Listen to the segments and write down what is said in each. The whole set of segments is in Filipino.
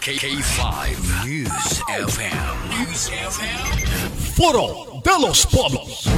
K5 News FM. Foro de los Pueblos.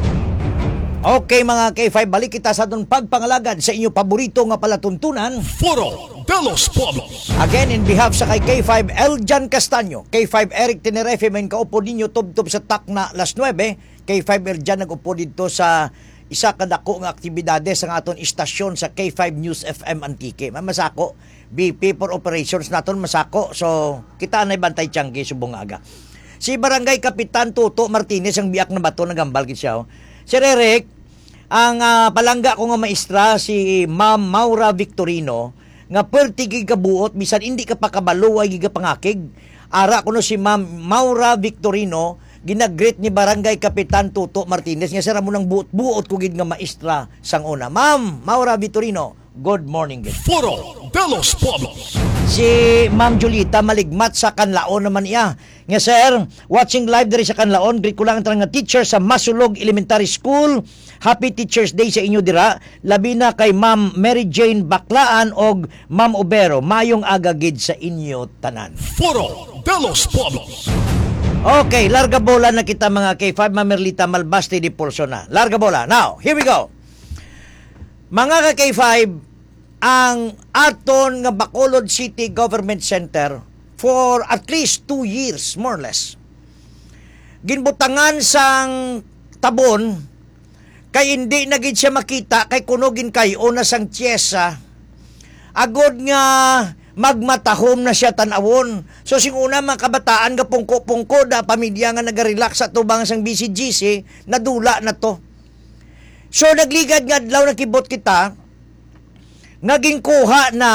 Okay mga K5, balik kita sa doon pagpangalagad sa inyo paborito nga palatuntunan. Foro de los Pueblos. Again, in behalf sa kay K5 Eljan Castaño, K5 Eric Tenerefe, may kaupo ninyo tubtob sa takna las 9. K5 Eljan nag-upo dito sa isa kadako nga aktibidades sa aton istasyon sa K5 News FM Antique. Masako, BP for operations naton masako. So, kita na bantay tiyanggi subong aga. Si Barangay Kapitan Tuto Martinez ang biyak na bato nagambal gid siya. Sir Eric, ang palangga ko nga maestra si Ma'am Maura Victorino nga pertigig kabuot bisan hindi ka pa kabalo ay giga pangakig. Ara kuno si Ma'am Maura Victorino ginagreet ni Barangay Kapitan Tuto Martinez nga sira mo nang buot ko gid nga maestra sang una. Ma'am Maura Victorino, good morning gid. Foro de los Pueblos. Si Ma'am Julita maligmat sa Kanlaon naman iya. Nga sir, watching live diri sa Kanlaon, greet ko lang ang nga teacher sa Masulog Elementary School. Happy Teacher's Day sa inyo dira. Labi na kay Ma'am Mary Jane Baklaan og Ma'am Obero. Mayong agagid sa inyo tanan. Foro de los Pueblos. Okay, larga bola na kita mga K5. Ma'am Merlita Malbaste di Pulso na. Larga bola. Now, here we go. Mga K5, ang aton nga Bacolod City Government Center for at least 2 years, more or less. Ginbutangan sang tabon, kay hindi na gid siya makita, kay kunogin kay una sang tiyesa, agod nga magmatahom na siya tanawon. So sing una mga kabataan nga pungko-pungko da pamilya nga nagarelax sa tubang sang BCGC, nadula na to. So nagligad nga adlaw nakibot kita, naging kuha na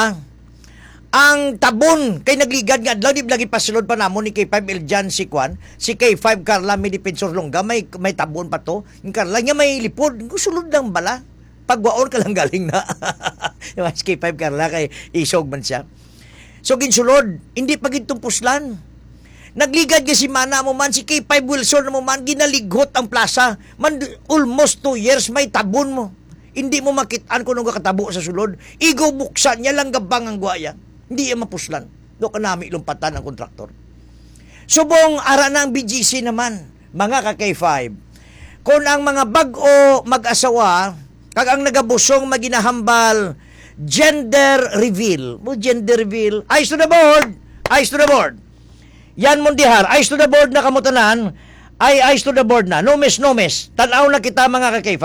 ang tabon kay nagligad nga adlaw di lagi pasulod pa namon ni K5 Eljan si K5 Carla may Defensor Longga may tabon pa to. Yung Carla niya may lipod, sulod lang bala. Pagwaon ka lang galing na. Yung K5 Carla kay isog man siya. So ginsulod, hindi pa gitumpuslan. Nagligad nga si mana mo man si K5 Wilson mo man ginaligot ang plaza. Man almost 2 years may tabon mo. Hindi mo makitaan kung nung katabo sa sulod. Igo buksan niya lang gabang ang guaya. Hindi yan mapuslan. Doon ka namin ilumpatan ang kontraktor. Subong ara na ang BGC naman, mga ka-K5. Kung ang mga bag-o mag-asawa, kag ang nagabusong maginahambal, gender reveal. Gender reveal. Eyes to the board! Eyes to the board! Yan mundihar. Eyes to the board na kamutanan. Eyes to the board na. No miss, no miss. Tanaw na kita mga ka-K5.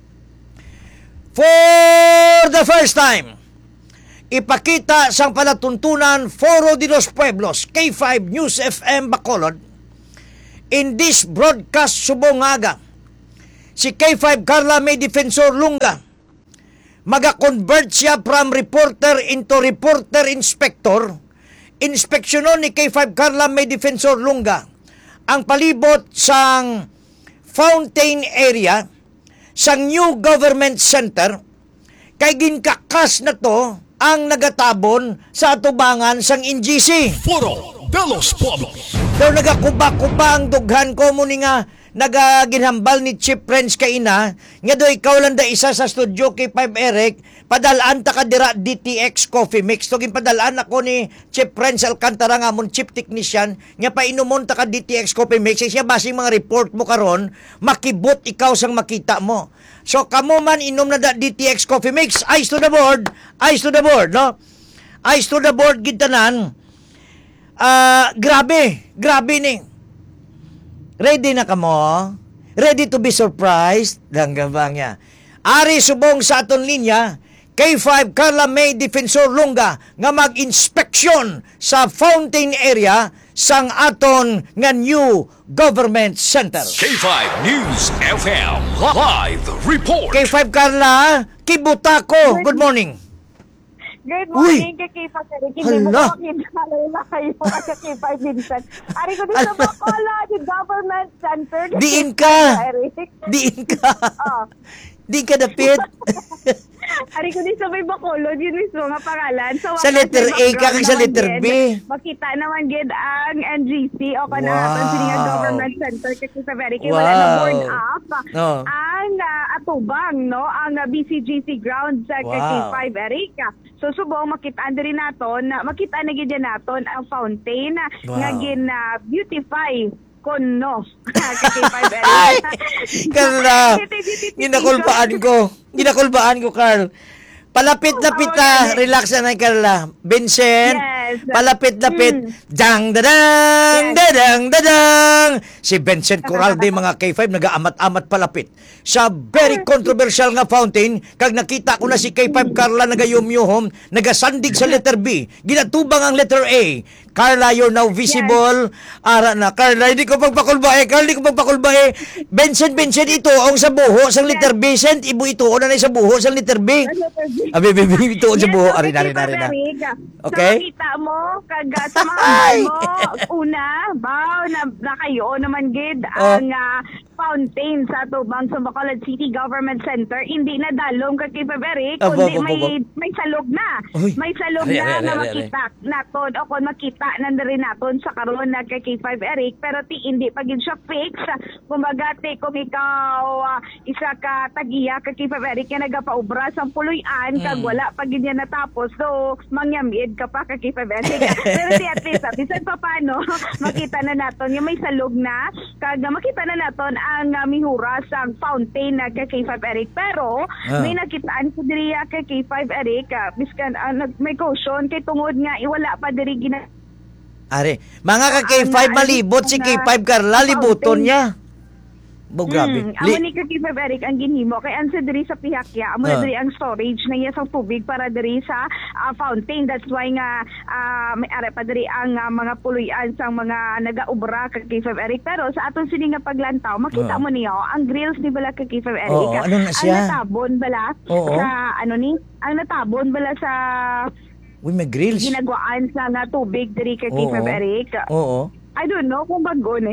For the first time, ipakita sang palatuntunan Foro de los Pueblos, K5 News FM Bacolod, in this broadcast subong aga, si K5 Carla May Defensor Longga, maga-convert siya from reporter into reporter inspector. Inspeksyonon ni K5 Carla May Defensor Longga ang palibot sang fountain area sang new government center, kay ginkakas na to ang nagatabon sa atubangan sang NGC. Foro de los Pueblos. Daw nagakuba-kuba ang dughan ko mo ni nga nagaginhambal ni Chief Prince kaina nga do ikaw lang da isa sa studio kay 5 Eric padalaan ta ka dira DTX Coffee Mix. So ginpadalaan ako ni Chief Prince Alcantara nga mon chief technician nga painumon ta ka DTX Coffee Mix siya basing mga report mo karon makibot ikaw sang makita mo. So kamo man inom na da DTX Coffee Mix. Eyes to the board. Eyes to the board, no? Eyes to the board gid tanan. Grabe ni. Ready na kamo? Ready to be surprised? Langgabang niya. Ari subong sa aton linya, K5 Carla May Defensor Longga nga mag-inspeksyon sa fountain area sang aton nga new government center. K5 News FM Live Report. K5 Carla, kibuta ko. Good morning. Good morning, K5 Eric. Hindi mo Hala. ko kinalala kayo sa K5 Vincent. Ari ko din sa Bacolod, the government center. Diin ka. Eric. Diin ka. Oh. Di ka dapit. Ari ko din sa may Bacolod, yun mismo nga pangalan. So, Sa letter A ka kag sa letter B. Makita naman gid ang NGC o kana Wow. aton sini nga government center kasi sa very kay Wow. wala na board up Oh. ang atubang no ang BCGC grounds sa Wow. K5 Eric. So subong makitaan diri naton makita na gid naton ang fountain Wow. nga gin beautify kono K5 Ay! Eric. Karla! Ginakulbaan ko, Carl. Palapit-lapit ta. Relax na, Carla. Vincent, Yes. palapit-lapit. Dang, dadang, dadang, dadang. Si Vincent Corralde, mga K5, nag-aamat-amat palapit. Sa very controversial nga fountain, kag nakita ko na si K5 Carla nagayumyuhom, nagasandig sa letter B. Ginatubang ang letter A. Carla, you're now visible. Ara na, Carla, hindi ko pagpakulbahe. Carla, hindi ko pagpakulbahe. Vincent, ito ang sa buho, sa letter B. Vincent, ibu ito na sa buho, sa letter B. Abi, ito sa buho. Ari na. Okay? So, kita mo, samahan mo, una, na kayo naman gid ang fountain sa Tubang sa Bacolod City Government Center. Hindi na dalom kay Eric, kundi may salog na. Uy. May salog Ari. na makita naton o kung makita nandirin naton sa karon na kay K5 Eric, pero hindi pa gid siya fix. Kumbaga, kung ikaw isa ka tagiya kay K5 Eric nga nagapaubra sa puloy-an kag wala pa gid niya natapos, so mangyamid ka pa kay K5 Eric. Pero at least bisan pa paano makita na naton yung may salog na kag makita na naton ang mihura sa fountain na kay K5 Eric. Pero may nakitaan ko diri kay K5 Eric biskan may caution kay tungod nga wala pa diri gina Are, mga ka K5 malibot si K5 Carla, libuton niya. Bo, grabe. Amo ni K5 Eric ang ginhimo kay ansa diri sa pihakya, amo na diri ang storage na iya sa tubig para diri sa fountain. That's why nga may are pa diri ang mga puluyan sang mga nagaubra kay K5 Eric. Pero sa aton sini nga paglantaw, makita mo niyo ang grills ni bala kay K5 Eric. Oo, ano na siya? Ang natabon bala sa ang natabon bala sa Uy, may grills. ginagwaan sa nga tubig diri kay K5 Eric. Oo. I don't know kung bago ni.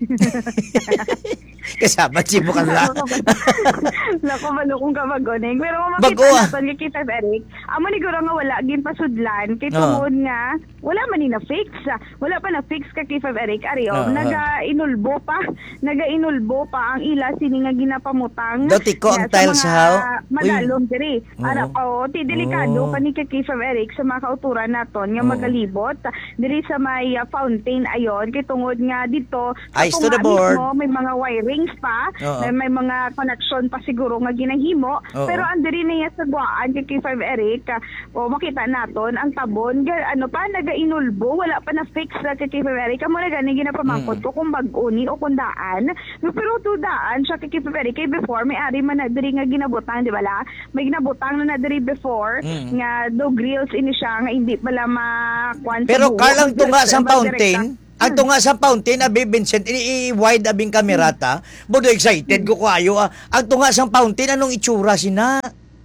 Kasama si mo kanla. Lako malukong ka magoning. Pero kung Bago, makita natin kay K5 Eric, amo ni guro nga wala gin pasudlan kay tungod nga wala man ni na fix. Wala pa na fix kay K5 Eric Ario. Naga-inulbo pa ang ila sini nga ginapamutang. Dati ko ang tiles how. Madalom diri. Ara ti delikado pa ni kay K5 Eric sa mga kauturan naton nga magalibot diri sa may fountain ayon kay tungod nga dito Eyes to the board. may mga wirings pa, may mga connection pa siguro nga ginahimo, pero andiri niya sa guaan kay K5 Eric, makita naton ang tabon naga-inulbo, wala pa na fix sa kay K5 Eric, amo na gani ginapamangkot ko kung bag-uni o kung daan. Pero to daan siya kay K5 Eric kay before may ari man na diri nga ginabutang, di ba la? May ginabutang na diri before nga do grills ini siya nga hindi pala makwan. Pero Carl, ang tunga sa fountain, ang tunga sa fountain, abi Vincent, i-wide abing kamerata. Bodo excited ko kayo. Ang tunga sa fountain, anong itsura sina?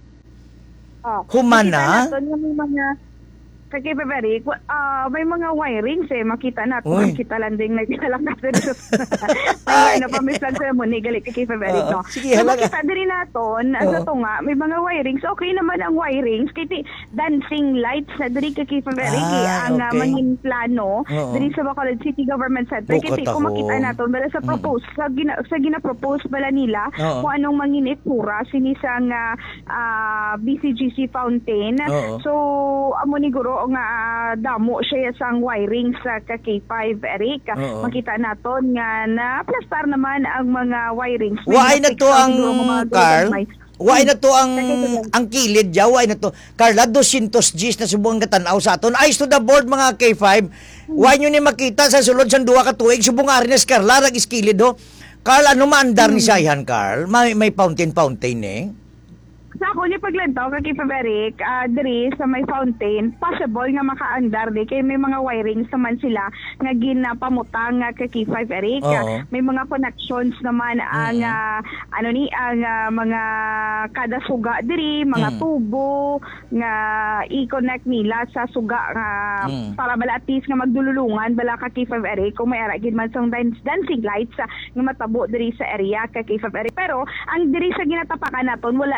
Humana? May mga kay K5 Eric, may mga wirings makita natin. Makita lang din naglalak natin. Ay, napamislan sa mo ni galit kay K5 Eric, no? Sige, so, halaga. makita din natin, sa tunga, may mga wirings. Okay naman ang wirings. Kaya dancing lights na diri kay K5 Eric, ang mangin plano, diri sa Bacolod City Government Center. Kaya kung makita natin, bala sa propose, sa gina-propose bala nila, kung anong mangin itura, sinisang BCGC fountain. So, amo ni Guro, nga damo siya sang wiring sa K5 Eric. Makita naton nga na plastar naman ang mga wirings. Why na to ang Carl? Why na to ang kilid ya? Why na to? Carla, 200 Gs na subong katanaw sa aton. Eyes to the board, mga K5. Why nyo ni makita sa sulod sa duwa ka tuig subong ari na Carla rag iskilid ho. Carl, ano maandar ni Sayan, Carl? May fountain Sa ako ni paglantaw kay K5 Eric, diri sa may fountain, possible nga makaandar di kay may mga wirings naman sila nga ginapamutang kay K5 Eric. May mga connections naman ang mga kada suga diri, mga tubo nga i-connect nila sa suga nga para bala at least nga magdululungan bala kay K5 Eric kung may ara gid man sang dancing lights nga matabo diri sa area kay K5 Eric. Pero ang diri sa ginatapakan naton wala na diri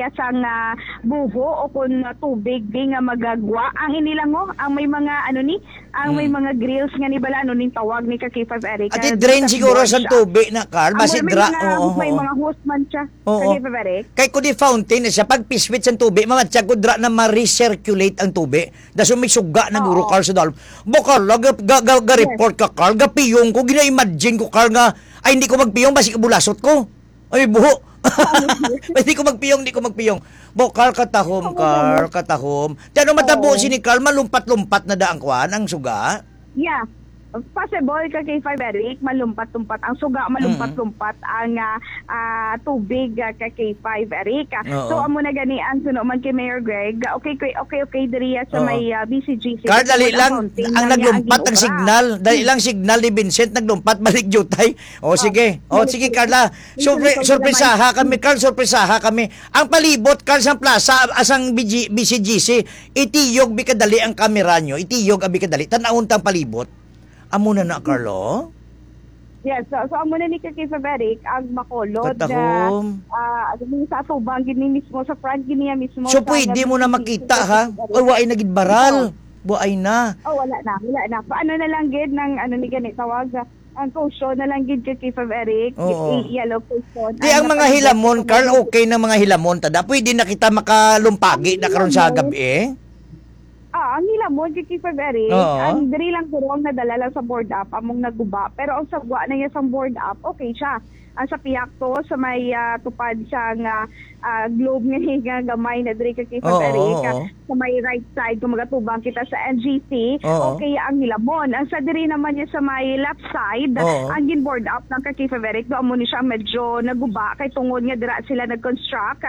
sang buho o kun tubig di nga magagwa. Ang inilango, ang may mga may mga grills nga ni bala ning tawag ni K5 Eric. At drain siguro sa tubig na, Carl. Basi may mga hose man siya. K5 Eric. Kay kung di fountain siya, pag piswit sa tubig, mamatsyag ko dra na ma-recirculate ang tubig. Daso may suga na guro, Carl, sa dalom. Bukal, ga-report ka, Carl, ga-piyong ko, gina-imagine ko, Carl, nga, ay hindi ko magpiyong, basi kabulasot ko. Ay, buho. Hindi ko magpiyong. Bukal, katahom, Carl, katahom. Tiyan, matabo si ni Carl, malumpat-lumpat na daang kwan, ang suga. Yeah. Possible ka K5 Eric, malumpat-lumpat ang suga, malumpat-lumpat ang tubig ka K5 Eric. So amo na gani ang suno man kay Mayor Greg. Okay diriya sa may BCGC. Carl, dali lang ang naglumpat ang signal. Dali lang signal ni Vincent naglumpat balik jutay. Sige. Sige Carla. Sorpresaha kami, Carl, sorpresaha kami. Ang palibot Carl sa plaza asang BCGC, itiyog bi kadali ang kamera nyo. Itiyog abi kadali. Tanawon tang palibot. Amo na Carlo? Yes, so amo na ni K5 Eric ang makolod katahom. Sa tubang gini mismo sa front gini mismo. So pwede mo na makita ha? O waay na gid baral. Buay na. Wala na. Paano na lang gid ng ni gani tawag ang caution na lang gid kay K5 Eric, yellow caution. Di ang mga hilamon, Carl, okay na mga hilamon tada. Pwede na kita makalumpagi na karon sa gabi ang hilamon kay K5 Eric, ang diri lang kurong nadala lang sa board up, among naguba. Pero ang sagwa na niya sa board up, okay siya. Sa piyak to, sa may tupad siyang globe nga gamay na diri kay K5 Eric. Sa may right side, kung magatubang kita sa NGC, okay ang hilamon. Ang sa diri naman niya sa may left side, ang gin-board up ng kay K5 Eric, doon mo ni siya medyo naguba, kay tungod nga dira sila nag-construct,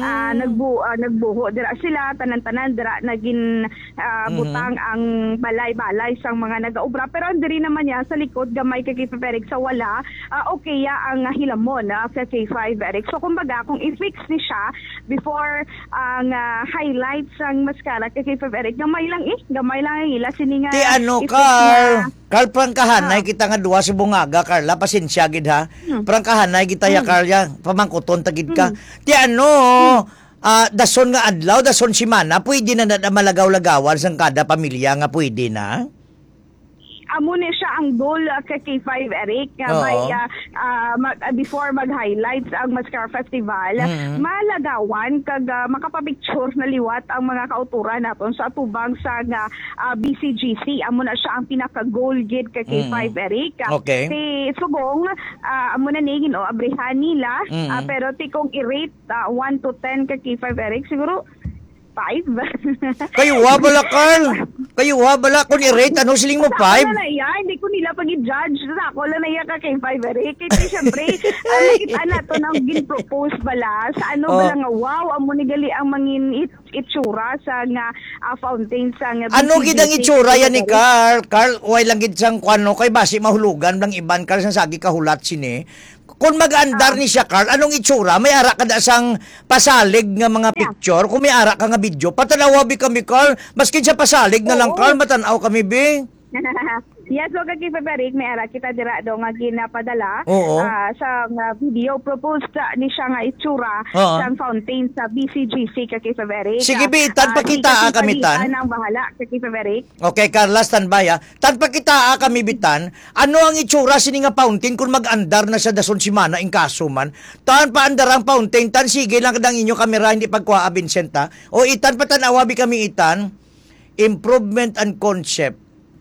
nagbuho dira sila, tanan-tanan dira naging butang ang balay-balay sang mga nagaobra. Pero ang diri naman niya sa likod, gamay kay K5 Eric sa wala, okay ang hilamon sa K5 Eric. So kumbaga, kung i-fix ni siya before ang highlights ang mascara kay K5 Eric, gamay lang ang ila sininga. Ti Carl, prangkahanay kita nga duwa sa bungaga, Carla, pasensya gid ha. Prangkahanay kita ya, Carl, pamangkuton tagid ka. Ti dason nga adlaw, dason simana, pwede na malagaw-lagawan sang kada pamilya nga pwede na. Amo ni siya ang goal kay K5 Eric before mag-highlights ang Mascara Festival, malagawan kag makapapicture na liwat ang mga kauturan naton sa atubang sa BCGC. Amo na siya ang pinaka-goal gid kay K5 Eric. Okay. Si Subong amo na ni abrihan nila, pero kung i-rate 1 to 10 kay K5 Eric, siguro 5. Kayo bala, Carl. Kung i-rate, ano siling mo 5? Hindi ko nila pag-i-judge. Ako lang na iya ka kay 5 Eric. Kasi syempre, nakita na to nang gin-propose bala. Sa bala nga, wow, amo ni gali ang mangin itsura sa fountain sa ano gid ang itsura yan ni Carl? Carl, way lang gid sang kwano kay basi mahulugan lang iban Carl sang sagi kahulat sini. Kung mag-andar ni siya, Carl, anong itsura? May ara ka da sang pasalig nga mga picture. Kung may ara ka nga video, patanawabi kami, Carl. Maskin siya pasalig na lang, Carl, matanaw kami, be. Yes, so kay K5 Eric, may ara kita dira do nga ginapadala sa video proposed ni siya nga itsura sa fountain sa BCGC kay K5 Eric. Sige, bitan pakita kami tan. Ang bahala kay K5 Eric. Okay, Carla, standby ha. Tan pakita kami bitan. Ano ang itsura sini nga fountain kung mag-andar na sa dason simana in kaso man. Tan paandar ang fountain, tan sige lang kadang inyo kamera hindi pagkuha Vincent ha. O itan patanawabi kami itan. Improvement and concept.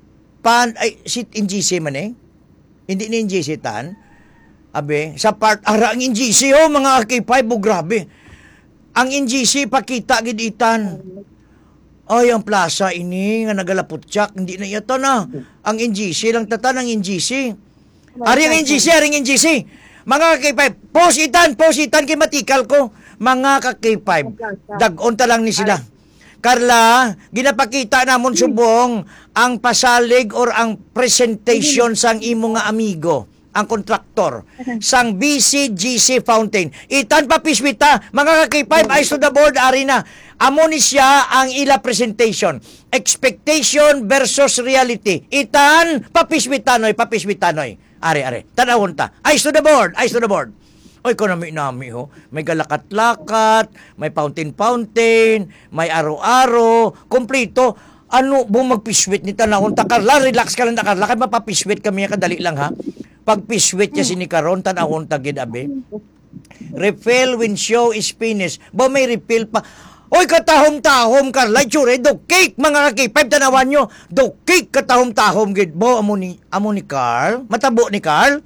Sit in GC man hindi ni GC tan sa part ara ang NGC mga K5 grabe ang NGC pakita gid itan ang plaza ini nga nagalaputyak hindi na yato na ang NGC lang tatan ang NGC ari ang NGC mga K5 post itan kay matikal ko mga K5 dag-on ta lang ni sila. Carla, ginapakita namon subong ang pasalig or ang presentation sang imo nga amigo, ang kontraktor, sang BCGC Fountain. Itan papiswita, mga K5, eyes to the board, ari na. Amo ni siya ang ila presentation. Expectation versus reality. Itan, papiswitanoy. Ari. Tanawon ta. Eyes to the board. O economy nami ho. May galakat-lakat, may fountain-fountain, may aro-aro, kompleto. Ano, buong magpiswit ni tanahon ta Carla, relax ka lang ta Carla, kay mapapiswit kami kadali lang ha. Pag piswit niya sini karon tanahon ta gid abe. Refill when show is finished. Ba may refill pa. Oy, katahom-tahom, Carla, tsure, do cake, mga K5, tanawan nyo, do cake, katahom-tahom, gid bo, amo ni Carl, matabo ni Carl?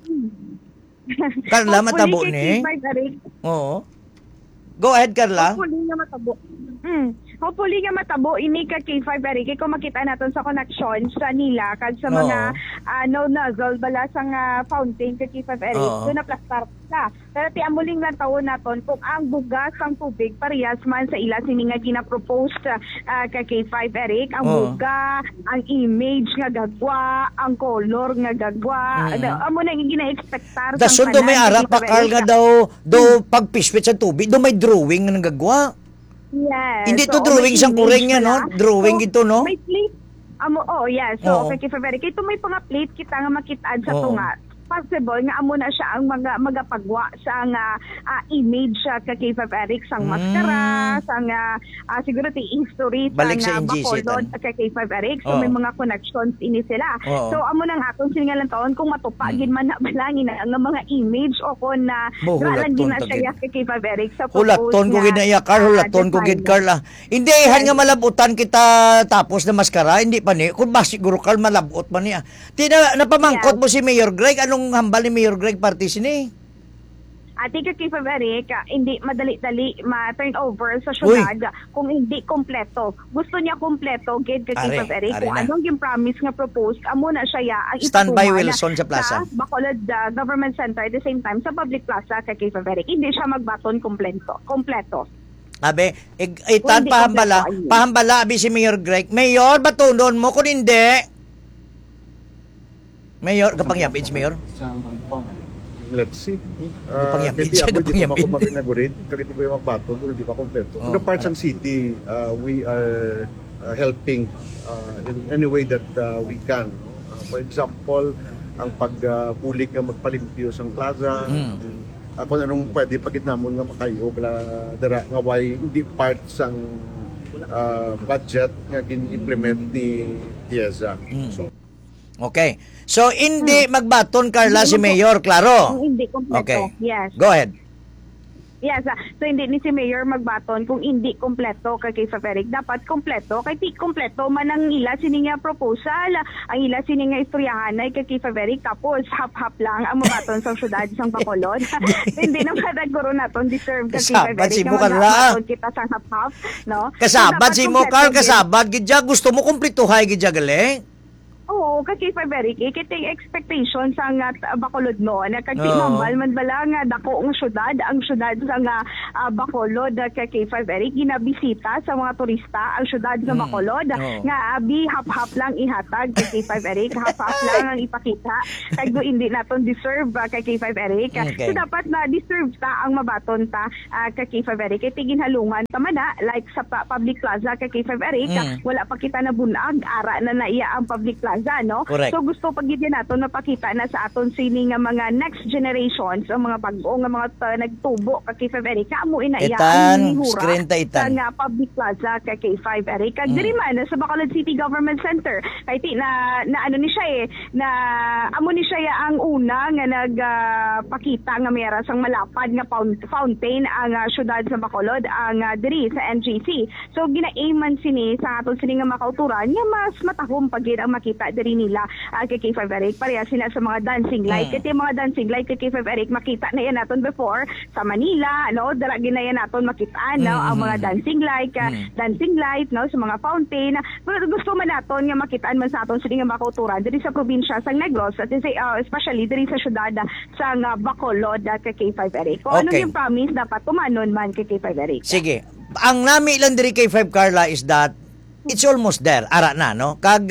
Carla, matabo ni? Oo. Go ahead, Carla. Hopefully nga matabo. Hopefully nga matabo ini ka K5 Eric kung makita naton sa connection sa nila kag sa mga no nozzle bala sa fountain ka K5 Eric do na plastar sa. Pero ti amuling lang taon naton kung ang bugas ang tubig parehas man sa ila sini nga gina-propose ka K5 Eric ang buga, ang image nga gagwa, ang color nga gagwa. Amo na gina-expectar sa sundo may ara pa Carl nga daw pagpiswit sa tubig do may drawing nga gagwa. Yes. Hindi to drawing isang kureng yan, no? Drawing ito, no? May plate. Yes. So, okay, very kito may mga plate kita nga makitaan sa tunga. Possible nga amo na siya ang magapagwa sa nga image sa K5 Eric sang maskara, sang siguro ti history sa Bacolod sa K5 Eric. So may mga connections ini sila. So amo nang atong siningalan taon kung matupagin man na balangin ang mga image o kon na galan din na siya kay K5 Eric sa hulaton ko ginaya Carl, hulaton ko gid Carla. Hindi ihan nga malabutan kita tapos na maskara, hindi pa ni. Kung ba siguro Carl malabot man niya. Napamangkot mo si Mayor Greg, anong hambal ni Mayor Greg party sini? Ati ka K5 Eric, hindi madali-dali ma-turn over sa syudad kung hindi kompleto. Gusto niya kompleto, gid ka K5 Eric. Kung anong yung promise nga proposed, amo na siya ang Standby Wilson sa plaza. Sa Bacolod Government Center at the same time sa public plaza ka K5 Eric. Hindi siya magbaton kompleto. Abe, itan pahambala abi si Mayor Greg. Mayor, batunon mo kung hindi. Mayor, kapangyapin si Mayor? Let's see. Kapangyapin siya, kapangyapin. Hindi pa kami kahit ba yung magbato, hindi pa kompleto. In the parts ng city, we are helping in any way that we can. For example, ang pagbulik nga magpalimpyo sa plaza, kung anong pwede pagitnamon nga makayo, dara nga why hindi part sang budget nga gin-implement ni TIEZA. Okay. So, hindi magbaton, Carla, si Mayor, klaro? Hindi kompleto. Okay. Yes. Go ahead. Yes. So, hindi ni si Mayor magbaton kung hindi kompleto kay K5 Eric. Dapat kompleto. Kay ti kompleto man ang ila sini nga proposal, ang ila sini nga istoryahan ay kay K5 Eric. Tapos, hap-hap lang ang mabaton sa syudad sang Bacolod. Hindi naman naguro naton deserve kay K5 Eric. Kasabad si mo, Carla. Kita sa hap-hap. No? Kasabad si mo, Carl. Kasabad. Gidya, gusto mo kumplituhay, gidya, galing? Oo, kasi pa very kay kitay expectation sa nga Bacolod no na kay mambal man bala nga dako nga syudad ang syudad sa nga Bacolod kay K5 Eric ginabisita sa mga turista ang syudad sa Bacolod nga abi hap-hap lang ihatag kay K5 Eric hap-hap lang ang ipakita kay do hindi naton deserve kay K5 Eric so dapat na deserve ta ang mabaton ta kay K5 Eric kay ginhalungan tama na like sa public plaza kay K5 Eric wala pa kita na bunag ara na naiya ang public plaza no? Correct. So gusto pag yun natin napakita na sa aton sini nga mga next generations ang mga bago nga mga nagtubo kay K5 Eric amo inaiya ang screen ta itan sa public plaza kay K5 Eric diri man sa Bacolod City Government Center kay ti na ano ni siya na amo ni siya ang una nga nagpakita nga mayara sang malapad nga fountain ang syudad sa Bacolod ang diri sa NGC so gina-aiman sini sa aton sini nga makauturan nga mas matahom pagid ang makita diri nila kay K5 Eric pareha sila sa mga dancing light kay mga dancing light kay K5 Eric makita na yan naton before sa Manila no dara ginayan naton makitaan no ang mga dancing light no sa mga fountain pero gusto man naton nga makitaan man sa aton sila nga makauturan diri sa probinsya sa Negros at especially diri sa syudad sa Bacolod kay K5 Eric kung ano yung promise dapat tumanon man kay K5 Eric. Sige, ang nami lang diri kay K5 Carla is that it's almost there ara na no kag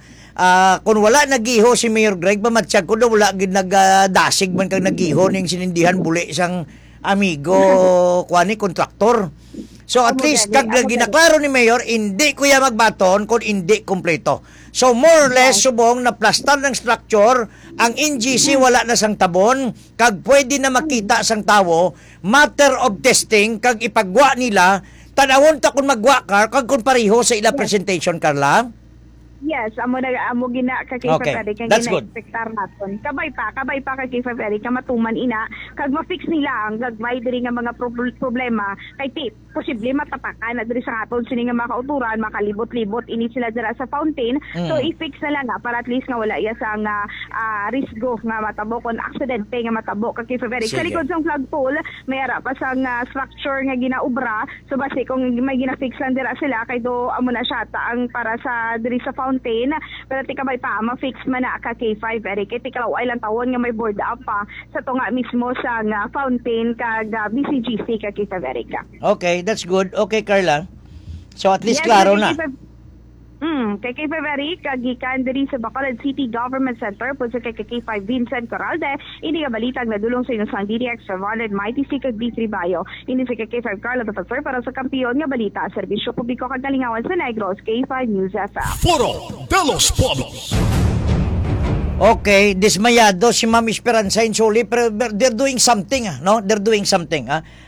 kung wala nagiho si Mayor Greg pamatsyag ko wala gid nagdasig man kag nagiho ning sinindihan buli sang amigo kuani kontraktor So at Amo least gani, kag amo ginaklaro ni Mayor, hindi kuya magbaton kung hindi kumpleto. So more or less subong na plastar ng structure, ang NGC wala na sang tabon, kag pwede na makita sang tawo, matter of testing kag ipagwa nila, tanawon ta kung magwa ka kag kung pareho sa ila presentation Carla. Yes, amo gina ka kay Okay, February kag that's good. gina-expectar naton. Kabay pa ka kay February ka matuman ina kag ma-fix nila ang gagmay diri nga mga problema kay tip posible matapakan na diri sa aton sini nga makauturan makalibot-libot ini sila dira sa fountain. So i-fix na lang para at least nga wala iya sang risgo nga matabo kon aksidente nga matabo kag kay February. Sa likod sang flagpole may ara pa sang structure nga ginaubra. So basi kung may gina-fix lang dira sila kay do amo na siya ang para sa diri sa fountain pero tika may pa ma-fix man na ka K5 Eric tika law ay lang tawon nga may board up pa sa to nga mismo sa fountain kag BCGC ka K5 Eric. Okay, that's good. Okay, Carla. So at least Yes, klaro kay na. Kay K5 Eric kagikan diri sa Bacolod City Government Center po sa kay K5 Vincent Corralde ini nga balitang nadulong sa inyo sa DDX Valid Mighty Sikag B3 Bayo ini sa kay K5 Carla Professor para sa kampiyon nga balita serbisyo publiko kag kalingawan sa Negros K5 News FM. Foro de los Pueblos. Okay, dismayado si Ma'am Esperanza Insuli, pero they're doing something, no? They're doing something,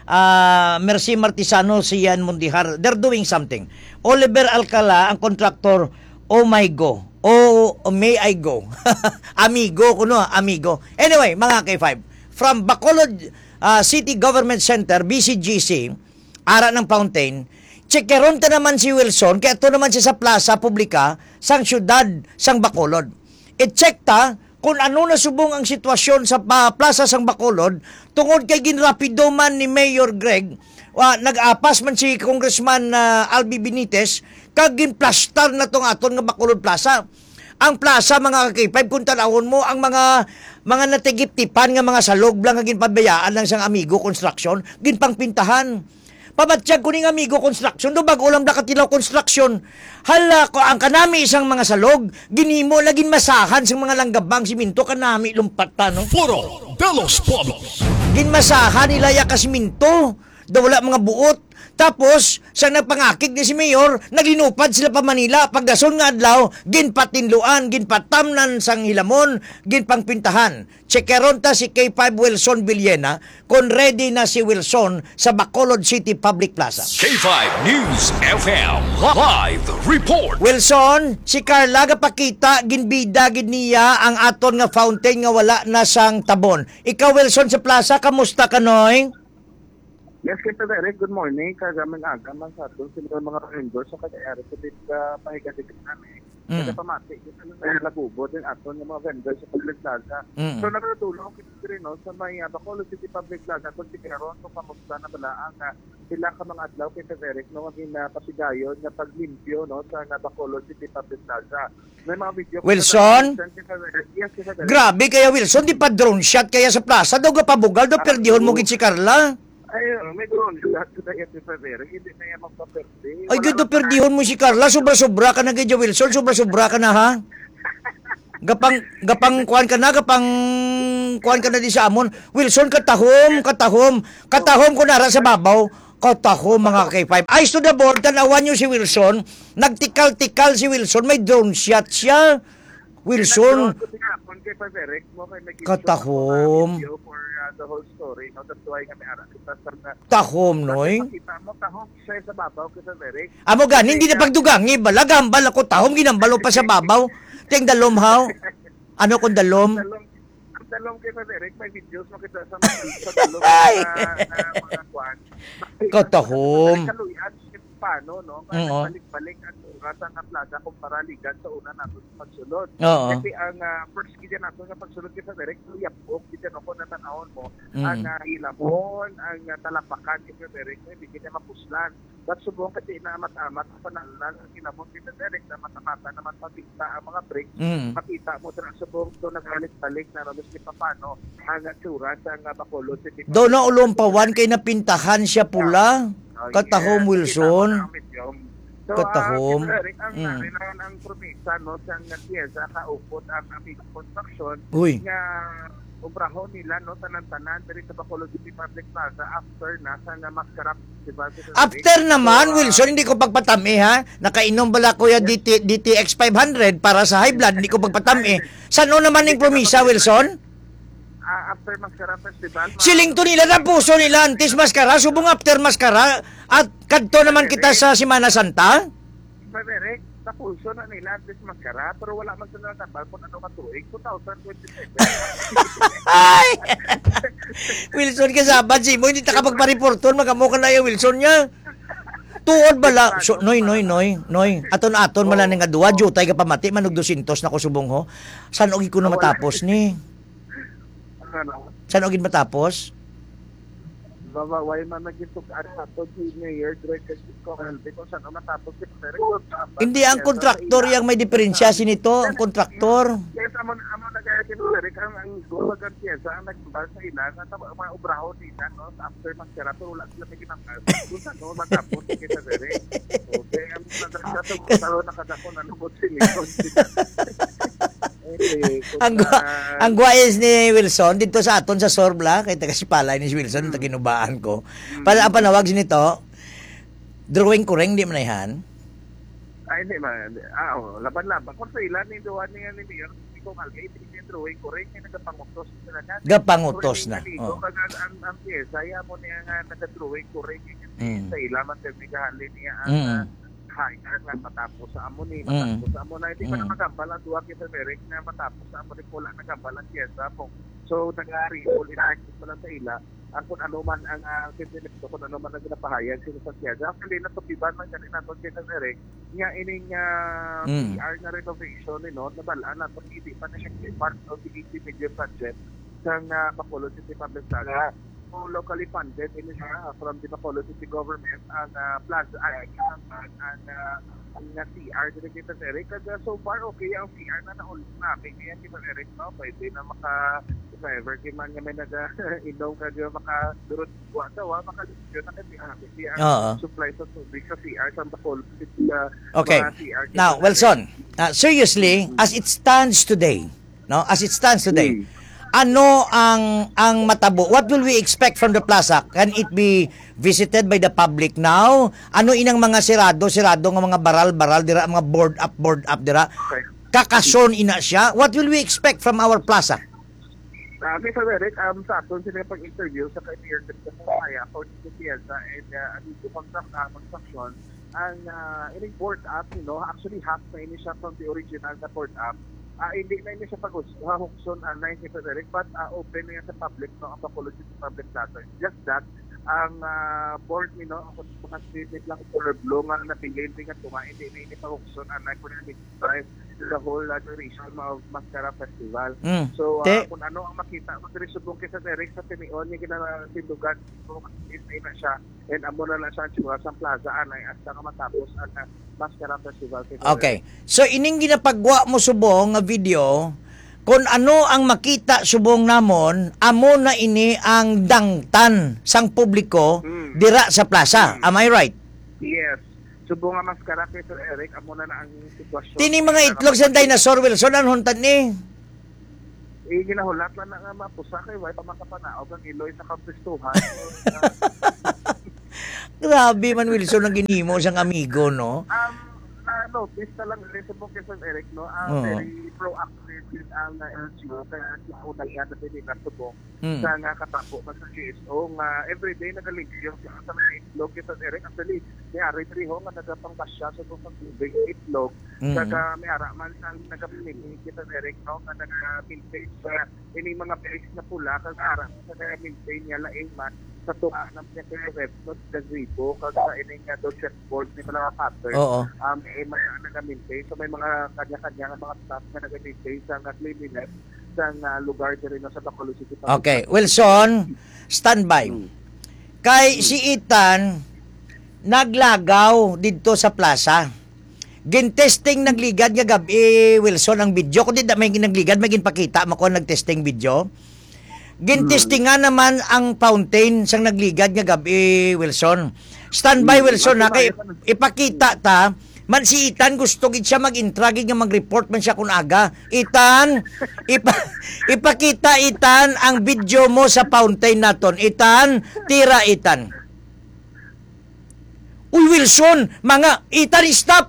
Mercy Martisano, si Yan Mundihar, they're doing something. Oliver Alcala, ang contractor, oh my go. Oh, may I go? Amigo, kuno, amigo. Anyway, mga K5, from Bacolod City Government Center, BCGC, ara ng Fountain, checkeron ta naman si Wilson, kaya ito naman siya sa Plaza Publica, sang syudad, sang Bacolod. I-check ta kung ano na subong ang sitwasyon sa Plaza sang Bacolod tungod kay ginrapido man ni Mayor Greg, nag-apas man si Congressman Albi Benitez, kag ginplastar na tong aton nga Bacolod Plaza. Ang plaza mga K5 kung tanawon mo ang mga natigip-tipan nga mga salog lang nga ginpabayaan lang sang Amigo Construction, ginpangpintahan. Pabatsyag ko ning Amigo Construction, do bago lang nakatilaw construction. Hala ko ang kanami isang mga salog, ginimo laging masahan sa mga langgabang siminto kanami lumpatan, no? Foro de los Pueblos. Ginmasahan nila ya kasiminto, daw wala mga buot. Tapos, sa nagpangakig ni si Mayor, naglinupad sila pa Manila. Pagdason nga adlaw, ginpatinluan, ginpatamnan sang hilamon, ginpangpintahan. Checkeron ta si K5 Wilson Villena kung ready na si Wilson sa Bacolod City Public Plaza. K5 News FM Live Report. Wilson, si Carla gapakita ginbida gid niya ang aton nga fountain nga wala na sang tabon. Ikaw Wilson sa plaza, kamusta ka noy? Yes, Kaya Eric, good morning. Kagamang agaman sa atin sila mga vendors sa kanyari sa bit pahigasigit namin. Kasi pamati, kita na nagubot yung aton ng mga vendors sa Public Plaza. So nakatulong kita rin sa may Bacolod City Public Plaza kung tikaroon kung kamusta na pala ang sila ka mga adlaw Kaya Eric no maging pasigayon na paglimpyo no sa Bacolod City Public Plaza. May mga video Wilson? Yes, Kaya Eric. Grabe kaya Wilson, di pa drone shot kaya sa plaza, daw pabugal, daw perdihon mo gid si Carla. Ayun, may drone shot sa Kaya Eric, hindi na yan magpaperde. Ay, gado perdihon mo si Carla, sobra-sobra ka na kay Wilson, sobra-sobra ka na ha. Gapang kuan ka na di sa amon. Wilson, katahom ko nara sa babaw. Katahom mga K5. Eyes to the board, tanawan nyo si Wilson. Nagtikal-tikal si Wilson, may drone shot siya. Wilson, katahom. For the whole story, no? That's why kami ara kita sa Tahom, noy. Kita mo tahom siya sa babaw kasi Eric. Amo gan, hindi na pagdugangi, balagambal ako tahom, ginambalo pa sa babaw. Ting dalom haw. Ano kung dalom? Dalom kay Eric, may videos makita sa dalom na mga kwan. Katahom. Kaluyan paano no? Balik-balik ang rasa ng plaza kumpara ligan sa una natin pagsulod. Kasi ang first kita natin nga pagsulod kay Eric, yapok kita no kung natanawon mo ang hilamon, ang talapakan kay Eric, hindi kita mapuslan. But subong kasi inaamat-amat ang panalan ang hilamon kay Eric na matamata naman pabigta ang mga brake. Makita mo sa subong to naghalit-balik na ralos ni papano ang tsura sa Bacolod City. Do na ulumpawan kay napintahan siya pula. Katahom Wilson. So, Katahom. ang promesa no sa piyesa kaupot ang Amigo Construction Uy. nga ubrahon nila no tanan-tanan diri sa Bacolod City Public Plaza after na sa nga Mascara Festival. After naman, Wilson, hindi ko pagpatami ha. Nakainom bala kuya DTX 500 para sa high blood, hindi ko pagpatami. Saan naman yung promisa, Wilson? After Mascara Festival. Siling to nila na puso nila antes maskara, subong after maskara at kadto naman kita sa Semana Santa. Direct, sa pulso na nila at least Mascara, pero wala man sila natapal kung ano katuig, 2027. Ay! Wilson, kasaban si mo, hindi ta kapagpa-reporton, magamukha na yung Wilson niya. Tuod bala. So, noy. Aton mala nga duwa, jutay ka pamati, manog 200 na ko subong ho. San ogi ko na matapos ni? San ogin matapos? Why man nagitukan ato si Mayor direct ko kung saan matapos si Hindi ang kontraktor yang may diferensya sinito, ang kontraktor. Yes, amo nagaya direct ang gumagan piyesa ang nagbal sa ilan at mga obraho nila no after Mascara pero wala sila may ginamit. Kung saan matapos kita direct. Okay, ang nagtatapos nakadako na lubot sila. Ang guwayes ni Wilson dito sa aton sa Sorbla kay taga Sipalay ni Wilson taginubaan ko. Para ang panawag nito drawing kureng di man yan. Ay hindi man. Laban-laban kung sa ilan ni duwan niya ni Mayor ko malgay hindi drawing kureng ni nagapangutos na nga. Gapangutos na. Oh. Ang piyesa ya mo niya nga naga-drawing kureng sa ilan man termigahalin niya ang higher na matapos sa amo ni matapos sa amo na hindi pa na magambal ang duwa kita Derek na matapos sa amo ni pula nagambal ang piyesa po so nag-aari ina-access pa lang sa ila ang kung ano man ang sinilip ko kung ano man ang ginapahayag sila sa piyesa actually natupiban man ganun natin kita Derek nga ining PR na renovation ni no nabalaan na kung hindi pa na siya part of the 80 million budget sa Bacolod City Public Plaza locally funded in from the Bacolod City government ang plaza ang CR dito sa Eric kasi so far okay ang CR na naulit namin ngayon kita Eric no pwede na if ever man nga may nag-inom ka diyo makadurot buwan daw makaligyo na kasi CR supply sa tubig sa CR sa Bacolod City okay now Wilson seriously as it stands today ano ang matabo? What will we expect from the plaza? Can it be visited by the public now? Ano inang mga sirado nga mga baral dira, mga board up dira? Kakason ina siya. What will we expect from our plaza? Mr. Derek, sa aton sila pag-interview sa kay-mayor sa Maya for the Fiesta and dito construction ang ining board up, actually half na ini siya from the original na board up. Hindi na siya pag-hukson online si Frederick but open na yan sa public ang Bacolod City Public Plaza. Just that, ang board ako mga street lang color blue nga napigil din nga tunga hindi na pag-hukson online ko na drive the whole duration of Mascara Festival. So, kung ano ang makita, magresubong kay Frederick sa Tinion yung ginanatindugan is na siya and amo na lang siya sa plaza anay hasta nga matapos ang Mascara Festival. Okay. So ining ginapagwa mo subong nga video kung ano ang makita subong namon amo na ini ang dangtan sang publiko dira sa plaza. Am I right? Yes. Subong nga Mascara Peter Eric amo na ang sitwasyon. Tining mga itlog sa dinosaur Wilson anhuntan ni. Ginahulat lang na nga mapusa kay way pamakapanaog ang iloy sa kapistuhan. Grabe man Wilson ang ginimo sang amigo no. Notice na lang rin sa Bukidnon Eric no, very proactive ang LGU kaya unang yan na pinigastubong sa nga katapo sa GSO nga everyday nagaligyo sa mga itlog Bukidnon Eric actually may ari triho nga nagapangpasya sa itong tubig itlog kaya may ara man ang nagapinigin Bukidnon Eric no nga nag-maintain sa ini mga base na pula kaya ara sa nag-maintain niya laing man sa tuwa ng niya website sa Gripo kaya ining docent board ni mga pattern may nag-maintain so may mga kanya-kanya mga staff na nag-maintain sa cleanliness sa lugar din sa Bacolod City. Okay, Wilson, standby. Kay si Ethan naglagaw dito sa plaza. Gin-testing nagligad nga gabi Wilson ang video ko di may ginagligad may ginpakita mo ko nag-testing video. Gin-testing nga naman ang fountain sang nagligad nga gabi Wilson. Standby Wilson na kay ipakita ta Man si Itan gusto gid siya mag-intragig nga mag-report man siya kun aga. Itan, ipakita Itan ang video mo sa fountain naton. Itan, tira Itan. Uy Wilson, mga Itan stop.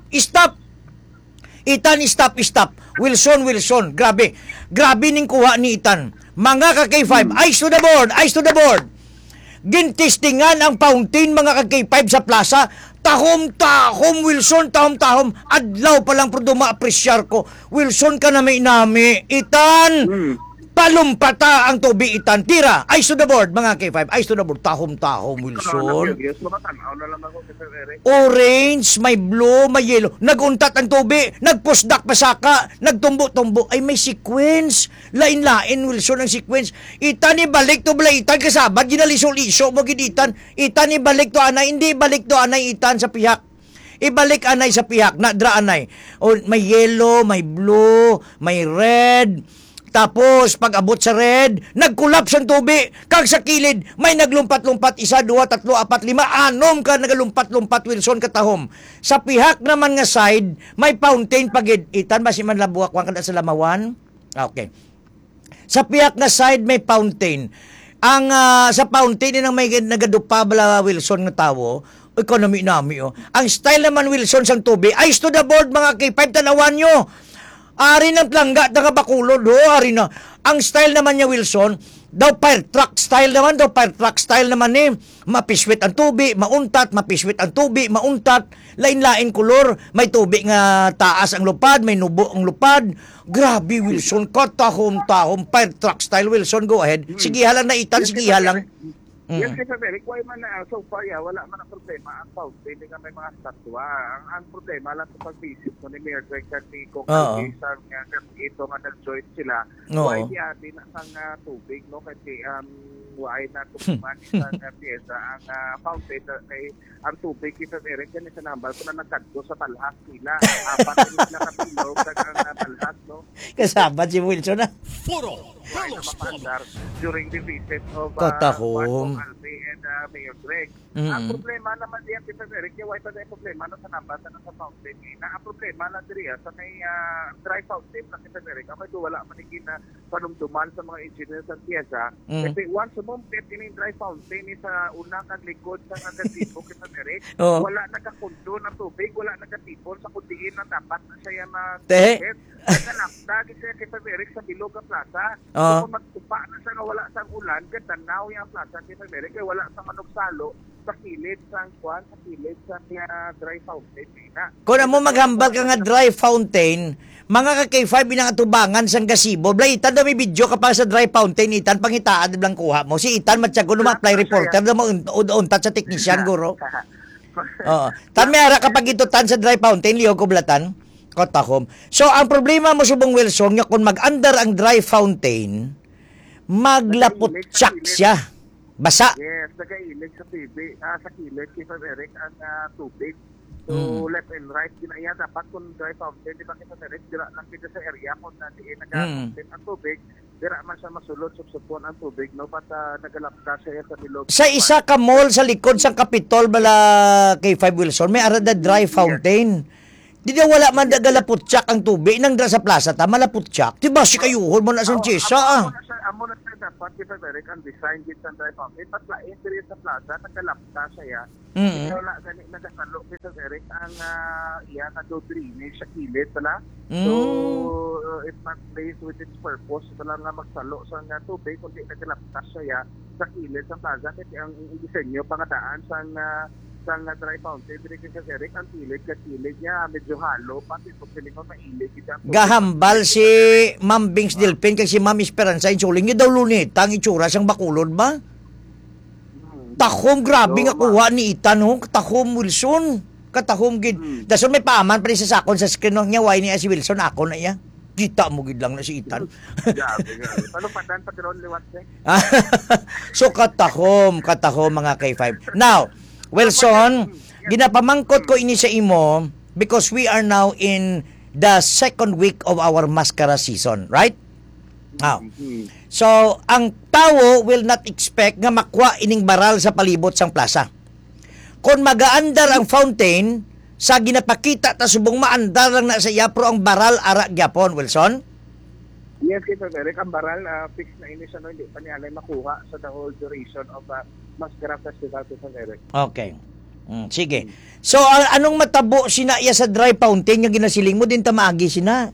Itan stop. Wilson, grabe. Grabe ning kuha ni Itan. Mga ka-K5, eyes to the board. Gintistingan ang fountain mga ka-K5 sa plaza. Tahom, Wilson, tahom. Adlaw pa lang pero ma-apresyar ko. Wilson ka na may nami. Itan, palumpata ang tubig Itan. Tira, eyes to the board, mga K5. Eyes to the board, tahom, Wilson. Yes, makatanaw na lang ako Sir Eric. Orange, may blue, may yellow. Naguntat ang tubig, nagpusdak pasaka, nagtumbo-tumbo. Ay, may sequence. Lain-lain, Wilson, ang sequence. Itan, ibalik to bala, Itan, kasabad, ginaliso-liso mo, Itan. Itan, ibalik to, anay. Hindi ibalik to, anay, Itan, sa pihak. Ibalik, anay, sa pihak. Nadra, anay. O, may yellow, may blue, may red. Tapos, pag abot sa red, nagkulaps ang tubig. Kag sa kilid, may naglumpat-lumpat, 1, 2, 3, 4, 5, 6 ka nagalumpat-lumpat, Wilson, katahom. Sa pihak naman nga side, may fountain pagid. Itan, basi man labuak, wang kada sa lamawan? Okay. Sa pihak na side, may fountain. Ang sa fountain, yun ang may nagadupa bala, Wilson, nga tawo. Economy nami, oh. Ang style naman, Wilson, sang tubig, eyes to the board, mga K5, tanawan nyo. Ari ng plangga, nakabakulod, ari na. Ang style naman niya, Wilson, daw fire truck style naman eh. Mapiswit ang tubig, mauntat, lain-lain kulor, may tubig nga taas ang lupad, may nubo ang lupad. Grabe, Wilson, katahom, fire truck style, Wilson, go ahead. Sige halang na Itan, sige halang. Yes, Sir Eric, why man so far, wala man ang problema ang fountain, hindi nga may mga statwa. Ang problema lang sa pag-visit mo ni Mayor Greg kasi kung isang ito nga nag-join sila, why di atin ang tubig, no? Kasi why na tumaman isang pyesa ang fountain, kay ang tubig Sir Eric, yan sa nambal ko na nagkadto sa palhas nila. 4 nila kapilo ang palhas, no? Kasabad si Wilson na. Puro Delos Public. During the visit of Katahom. Albi and Mayor Greg. Ang problema naman diyan Sir Eric, why pa dahil problema na sa nambas na sa fountain. Ang problema na diriya sa may dry fountain na Sir Eric, ako ito wala manigin na panumduman sa mga engineers at pyesa. Kasi once umumpit in dry fountain sa una kang likod sa nagatipo Sir Eric, wala nagkakundo ng tubig, wala nagkatipon sa kundiin na dapat na siya mag-tip. Nagkalapda siya Sir Eric sa Bilog ang plaza. Kung magtupa na siya na wala sa ulan, katanaw yung plaza Sir Eric, kaya wala sa manugsalo sa kilid sa dry fountain. Kung mo maghambal ka nga dry fountain, mga ka-K5 binang atubangan sang gasibo. Bla Itan daw may video ka pa sa dry fountain, Itan pangitaan lang kuha mo. Si Itan matyago no ma-apply reporter daw mo untat sa technician guro. Tan may ara kapag ito tan sa dry fountain liog ko blatan. Kotahom. So ang problema mo subong Wilson nga kung mag-under ang dry fountain, maglapot-tsak siya. Basa. Yes, nagailig sa tubig, sa kilid Sir Eric ang tubig. So left and right ginaya dapat kung dry fountain di ba Sir Eric dira lang kita sa area kung nandiin nag-fountain ang tubig, dira man siya masulod subsupon ang tubig no pat nagalapda siya sa bilog. Sa isa ka mall sa likod sa Capitol bala K5 Wilson may ara dry fountain. Di na wala man dagalaputsak ang tubig nang dra sa plaza ta malaputsak. Di ba si kayuhon mo na sa chesa Amo na sa dapat Sir Eric ang design din sa dry fountain patlain diri sa plaza nagalapda siya. Wala gani nagasalo Sir Eric ang iya na do drainage sa kilid pala. So it must place with its purpose pala nga magsalo sa nga tubig kundi nagalapda siya sa kilid sa plaza kasi ang disenyo pangadaan sa dry fountain diri Sir Eric ang kilid niya medyo halo pati pag silingon mailig kita. Gahambal si Ma'am Bings Delpin kag si Ma'am Esperanza insuling niyo daw lunita ang itsura sang bakulod ba? Tahom grabe nga kuha ni Itan ho, tahom Wilson. Katahom gid. Dason may paaman pa rin sa sakon sa screen niya why niya si Wilson ako na iya. Kita mo gid lang na si Itan. Grabe. Ano padan patron liwat eh. So katahom mga K5. Now, Wilson, ginapamangkot ko ini sa imo because we are now in the second week of our mascara season, right? Now, so ang tao will not expect nga makwa ining baral sa palibot sang plaza. Kung mag-aandar ang fountain, sa ginapakita ta subong maandar lang na sa iya pero ang baral ara gyapon, Wilson? Yes, kay Eric, ang baral, fix na ini siya, no, hindi pa niya alay makuha sa the whole duration of Mascara Festival, kay Eric. Okay. Sige. So, anong matabo sina iya sa dry fountain nga ginasiling mo din tamaagi sina?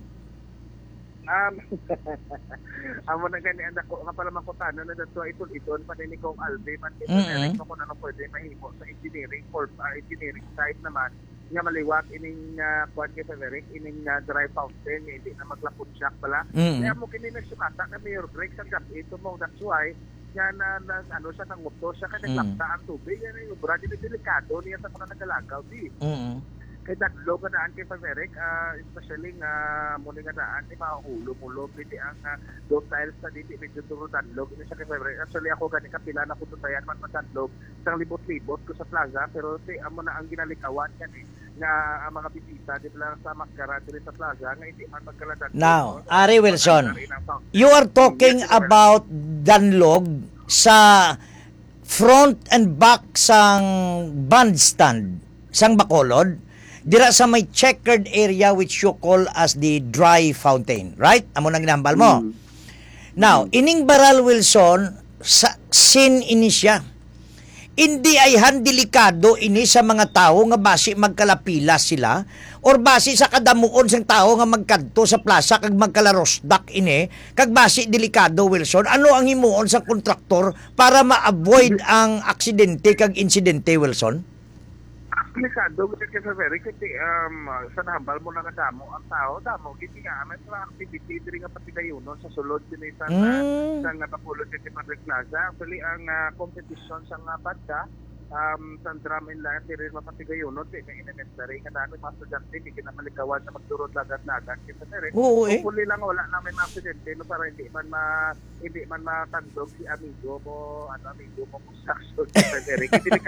Amo na gani anak ko nga pala makutano na dato iton pa din kong Albe man kay Eric ko na pwede mahimo sa engineering for engineering side naman nga maliwat ining kuan kay Eric ining dry fountain hindi na maglapot siya pala kaya mo kini nagsumata na mayor break sa gabi ito mo that's why nga na ano siya nang motor siya kay naglapta ang tubig yan yung ubra di delikado niya sa mga nagalagaw di kay dadlo ka naan kay Eric, especially nga muli nga naan ni mahulo-mulo pwede ang those tiles na dito medyo turo dadlog ini siya kay Eric. Actually ako gani kapila na ko tutayan man dadlog sang libot-libot ko sa plaza pero si amo na ang ginalikawan kani nga ang mga bisita di lang sa Mascara diri sa plaza nga hindi man magkaladad. Now, Ari Wilson, you are talking about danlog sa front and back sang bandstand sang Bacolod dira sa may checkered area which you call as the dry fountain, right? Amo nang ginambal mo. Now, ining baral Wilson sa sin ini siya. Hindi ay delikado ini sa mga tao nga basi magkalapila sila or basi sa kadamuon sang tao nga magkadto sa plaza kag magkalarosdak ini kag basi delikado Wilson. Ano ang himuon sa kontraktor para ma-avoid ang aksidente kag insidente Wilson? Delikado kasi sa very kasi sa nahambal mo na damo ang tao damo giti nga may mga activity diri nga patigayonon sa sulod dinhi sa Bacolod City Public Plaza actually ang competition sa padta sa drum and line diri mapatigayonon di na necessary nga dami mga estudyante di na malikawan sa magdurod lagat-lagat kasi sa hopefully lang wala na may aksidente no para hindi man matandog si amigo mo construction sa very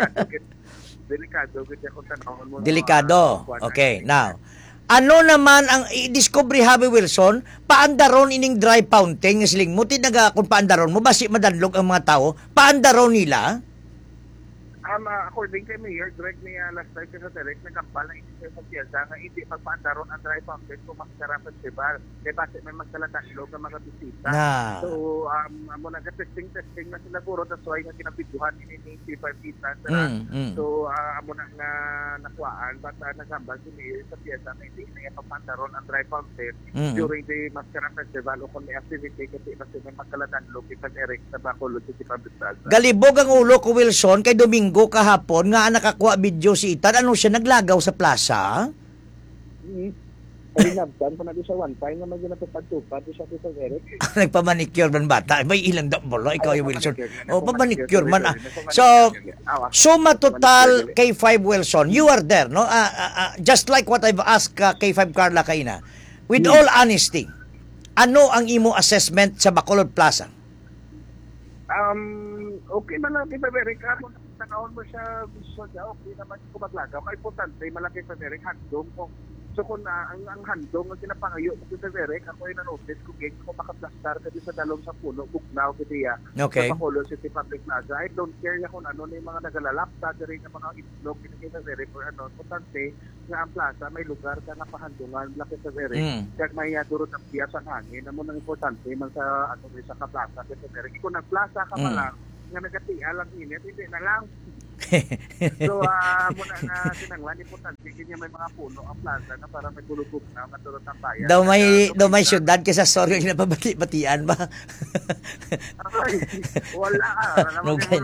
delikado gid ako tanawon mo. Delikado. Okay, now. Ano naman ang i-discovery Habi Wilson, paandaron ining dry fountain nga siling mo tinaga kung paandaron mo basi madanlog ang mga tao, paandaron nila? According kay Mayor Greg niya last time sa Derek nagkampal na isip sa piyesa nga hindi pagpaandaron ang dry fountain kung Mascara Festival kaya base may magkalatanlog ng mga bisita. So, amo na testing na sila puro that's why nga kinabidyohan ini C5 Titan. So, amo na nga nakuhaan but nagkambal si Mayor sa piyesa na hindi na pagpaandaron ang dry fountain during the Mascara Festival o kung may activity kasi base may magkalatanlog sa Derek sa Bacolod City Public Plaza. Galibog ang ulo ko Wilson kay Domingo kahapon nga nakakuha video si Itan ano siya naglagaw sa plaza ay nabdan pa na siya one time na maging napapagtupad siya sa Eric nagpamanicure man bata may ilang bolo ikaw yung Wilson pamanicure man so matotal K5 Wilson you are there no just like what I've asked K5 Carla kaina with all honesty ano ang imo assessment sa Bacolod Plaza? Okay man lang kita Eric mo tanawon mo siya gusto niya okay naman kung maglagaw kay importante malaki sa Eric handong ko so kung ang handong ang kinapangayo ko sa Eric ako yung na-notice ko gig ko makaplastar kasi sa dalong sa puno bugnaw kasi sa Bacolod City Public Plaza I don't care kung ano na yung mga nagalalapta diri ng mga itlog kay sa Eric or ano importante nga ang plaza may lugar ka nga pahandungan malaki sa Eric kag may durot ang bias ang hangin amo nang importante man sa ano sa plaza sa Eric kung nagplaza ka pa lang nga nagatiya lang init, hindi na lang. So, muna na sinanglan, importante, kanya may mga puno ang plaza na para may gulubog na matulot ang bayan. Daw may syudad kasi sorry yung napabati-batian ba? Wala. Okay.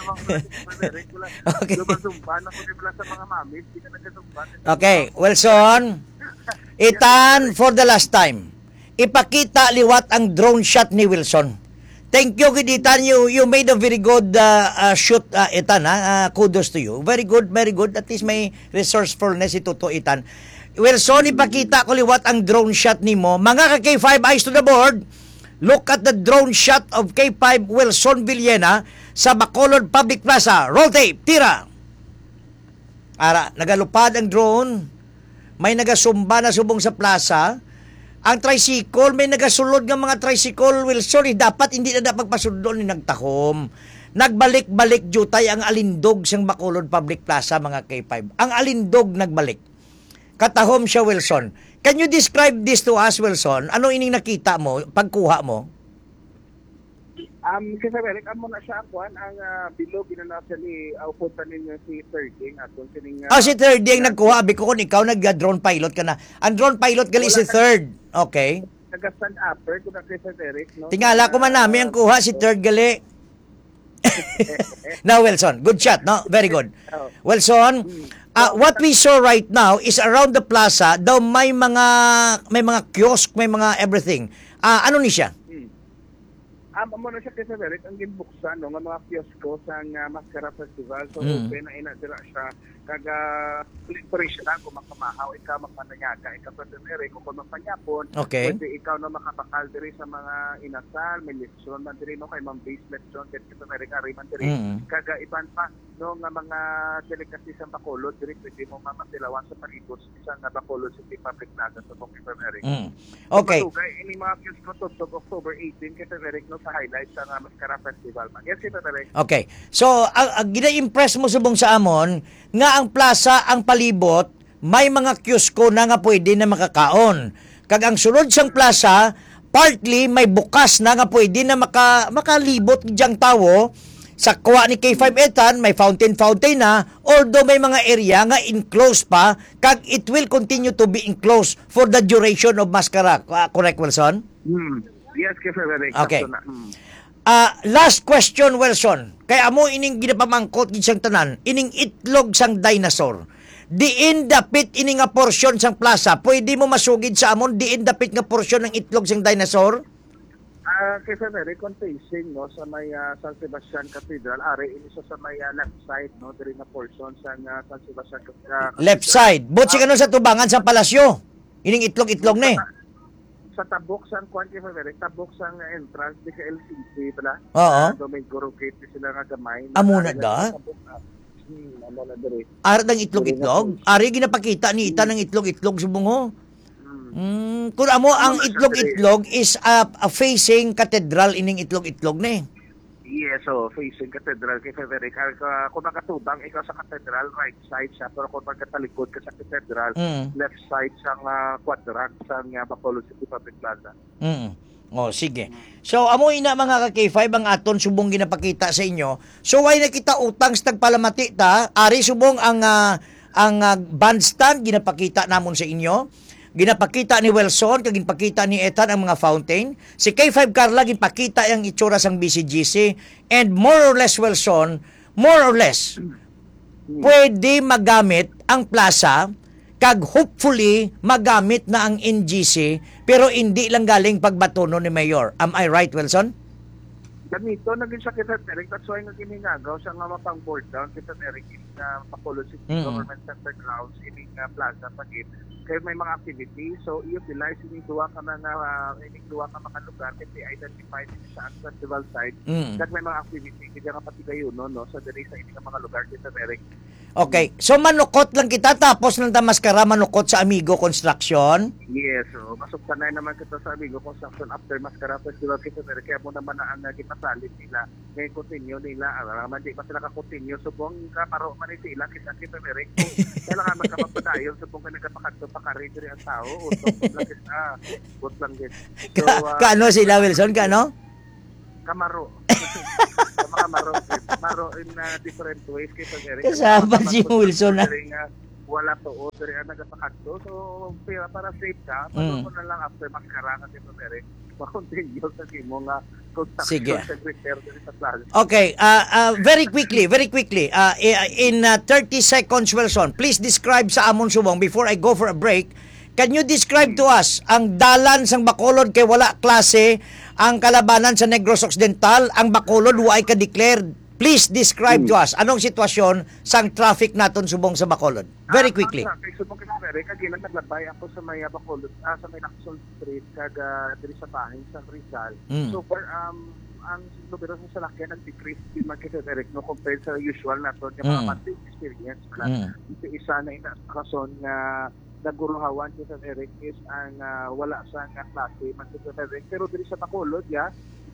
Lumasumban ako nila sa mga mamis, hindi ka nagasumban. Okay, Wilson, Itan, for the last time, ipakita liwat ang drone shot ni Wilson. Thank you, Kiditan. You made a very good shoot, Itan. Kudos to you. Very good, very good. At least may resourcefulness ito to, Itan. Wilson, ipakita ko liwat ang drone shot ni mo. Mga ka-K5, eyes to the board. Look at the drone shot of K5 Wilson Villena sa Bacolod Public Plaza. Roll tape, tira. Nagalupad ang drone. May nagasumba na subong sa plaza. Ang tricycle, may nagasulod ng mga tricycle, Wilson, dapat hindi na dapat pasudol ni nagtakom. Nagbalik-balik jutay ang alindog sang Bacolod Public Plaza, mga K5. Ang alindog nagbalik. katahom siya, Wilson. Can you describe this to us, Wilson? Ano ining nakita mo, pagkuha mo? Kasi Eric, amo na siya kuan ang bilog ginana siya ni upunta ninyo si Third Ding at kung sining Si Third Ding nagkuha, abi ko kung ikaw nag-drone pilot ka na. Ang drone pilot gali si Third. Okay. nag-stand upper ko na kay Eric, no? Tingala ko man namin ang kuha si Third gali. Now, Wilson, good shot, no? Very good. Wilson, what we saw right now is around the plaza, daw may mga kiosk, may mga everything. Ano ni siya? Amo na siya kay Eric ang ginbuksan no nga mga kiosko sa Mascara Festival. So open na ina dira siya kaga operation na kung makamahaw ikaw mapananyaga ikaw pa Eric kung mapanyapon. Okay. Pwede ikaw na makapakal diri sa mga inasal, may leksyon man diri no kay Ma'am Base leksyon kay Eric ari man diri. Kaga iban pa no nga mga delicacy sa Bacolod diri pwede mo mamatilawan sa palibot sa Bacolod City Public Plaza sa Bong Eric. Okay. Ini mga kiosko to October 18 kay Eric no highlights sa Mascara Festival. Yes, ito talaga. Okay. So, gina-impress mo subong sa amon nga ang plaza, ang palibot, may mga kiosko na nga pwede na makakaon. Kag ang sunod sang plaza, partly may bukas na nga pwede na makalibot diyang tawo. Sa kuha ni K5 Etan, may fountain na, although may mga area nga enclosed pa, kag it will continue to be enclosed for the duration of Mascara. Correct, Wilson? Yes, Eric. Okay. Last question, Wilson. Kaya mo ining ginapamangkot gid sang tanan, ining itlog sang dinosaur. Diin dapit ining nga portion sang plaza, pwede mo masugid sa amon diin dapit nga portion ng itlog sang dinosaur? Kay Eric, on facing no sa may San Sebastian Cathedral, ari ini sa may left side no diri na portion sa San Sebastian Cathedral. Left side. Butsi kanon sa tubangan sa palasyo. Ining itlog-itlog ni. Sa tabok sang kuan kay Eric, tabok sang entrance di ka LCC pala. Oo. So may gurukit sila nga gamay. Amuna da. Amuna diri. Ari dang itlog-itlog. Ari ginapakita ni ita ng itlog-itlog subong ho. Kung amo ang itlog-itlog is a facing cathedral ining itlog-itlog ni. Yes, so facing cathedral kay Eric. Kung makatubang ikaw sa cathedral, right side siya. Pero kung magkatalikod ka sa cathedral, left side siyang quadrant sa Bacolod City Public Plaza. Oh, sige. So, amo ina mga ka-K5 ang aton subong ginapakita sa inyo. So, why nakita utang sa tagpalamati ta? Ari subong ang bandstand ginapakita namon sa inyo. Ginapakita ni Wilson, kag ginapakita ni Ethan ang mga fountain. Si K5 Carla ginapakita ang itsura sang BCGC, and more or less Wilson, pwede magamit ang plaza kag hopefully magamit na ang NGC pero hindi lang galing pagbatono ni Mayor. Am I right, Wilson? Ganito, naging sa Kita Eric, that's why naging hinagaw siya nga mapang board down Kita Eric in Bacolod City Government Center grounds in plaza pagit. Kaya may mga activity, so i-utilize ining duwa ka mga lugar kasi identified sa festival site that may mga activity kaya nga pati kayo no sa diri sa ining mga lugar Kita Eric. Okay, so manukot lang kita tapos ng Damaskara manukot sa Amigo Construction? Yes, so masuktanay naman kita sa Amigo Construction after Mascara Festival Kita Eric, kaya mo naman na ang gipasalit nila. Ngayon continue nila, man di pa sila ka-continue, subong kaparo man sila kita Eric. Kailangan magkapapadayon, subong ka nagkapakadto pakari diri ang tao, utong lang din. So, kaano sila, Wilson? Kaano? Kamaro. Maro in different ways kay Eric. Kasama si Wilson na. Wala to o diri ang nagapakadto, so para safe ka, pag mo na lang after Mascara kasi Eric, ma-continue sa mo nga sige. Sa plaza. Okay, very quickly, in 30 seconds, Wilson, please describe sa amon subong before I go for a break. Can you describe to us ang dalan sang Bacolod kay wala klase, ang kalabanan sa Negros Occidental, ang Bacolod wa ay ka-declared? Please describe to us anong sitwasyon sang traffic naton subong sa Bacolod. Very quickly. Subong kay Eric, kag naglabay ako sa may Bacolod, sa may Lacson Street kag diri sa bahin sa Rizal. So for ang numero sa salakyan nag-decrease din man kay Eric no compared sa usual naton nga mga monthly experience pala. Isa na ina kason nga naguruhawan kay Eric is ang wala sa klase man kay Eric, pero diri sa Bacolod